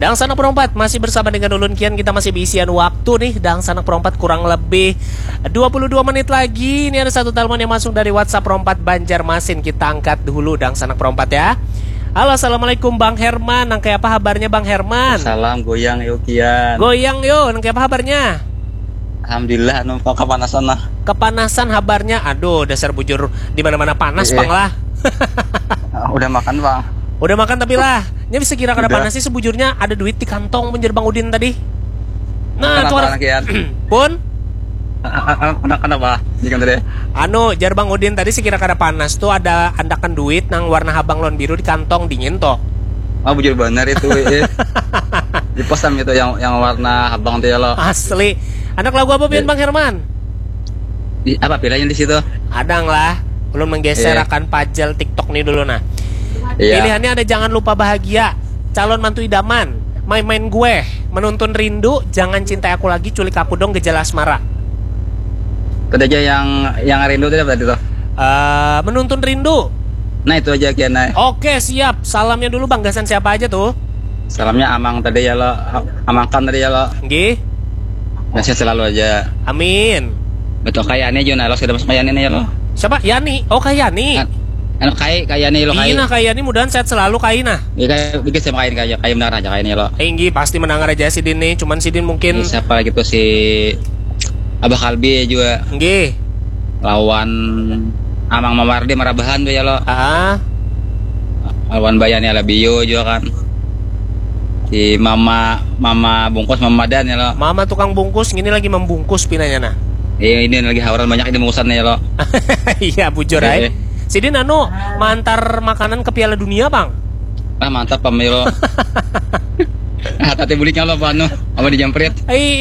Dang Sanak Perompat masih bersama dengan Ulun Kian. Kita masih berisian waktu nih. Dang Sanak Perompat kurang lebih 22 menit lagi. Ini ada satu telepon yang masuk dari WhatsApp Perompat Banjarmasin. Kita angkat dulu Dang Sanak Perompat ya. Halo, assalamualaikum Bang Herman. Nang kayak apa kabarnya Bang Herman? Salam goyang yuk Kian. Goyang yo, nang kayak apa kabarnya? Alhamdulillah numpang kepanasan lah. Kepanasan kabarnya. Aduh, dasar bujur di mana-mana panas Bang lah. Udah makan Bang? Udah makan tapi lah. Nya bisa kira kada Udah. panas sih sebujurnya ada duit di kantong penjer Bang Udin tadi. Nah, tuh Kenapa Kian? Pun Kenapa? Jangan deh. anu jar Bang Udin tadi sekira kada panas tuh ada andakan duit nang warna habang lon biru di kantong dingin toh. Oh bujur bener itu. Di posam itu yang warna abang tuh ya lo. Asli. Anak lagu apa pian Bang Herman? Di, apa pilihannya di situ? Adang lah. Belum menggeser Iya. akan pajal TikTok nih dulu nah. Iya. Pilihannya ada jangan lupa bahagia, calon mantu idaman, main-main gue, menuntun rindu, jangan cintai aku lagi, culik aku dong, gejala asmara. Tadi aja yang rindu tadi apa tadi tuh? Menuntun rindu. Nah itu aja Kian. Oke siap. Salamnya dulu Bang Gasan siapa aja tuh? Salamnya Amang tadi ya lo. Amangkan tadi ya lo. Nggih. Nasihat selalu aja. Amin. Betul kayak ini Juna lo sudah masuk kayak ini ya lo. Siapa? Yani. Oh kayak Yani. Anu kayak ini lo kayak. Iya kayak Yani mudahan sehat selalu kayak nah. Iya kayak bikin sama kayak benar aja kayak ini lo. Nggih pasti menang aja si Din nih. Cuman si Din mungkin. Siapa gitu si Abah Kalbi juga Nggih. lawan Amang Mamardi Marabahan tuh ya lo. Lawan Bayani Alabio juga kan. Si Mama bungkus Mama Dan ya lo. Mama tukang bungkus gini lagi membungkus pinanya nah. Ini lagi hawaran banyak ini bungkusannya ya lo. Iya bujur ay. Si Din anu mantar makanan ke Piala Dunia Bang. Ah mantap Pam ya lo. Hati-hati buliknya lo Panu sama dijemprit.